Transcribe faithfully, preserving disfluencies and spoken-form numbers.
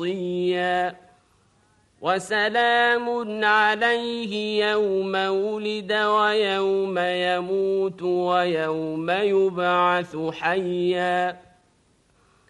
عصيا وسلام عليه يوم ولد ويوم يموت ويوم يبعث حيا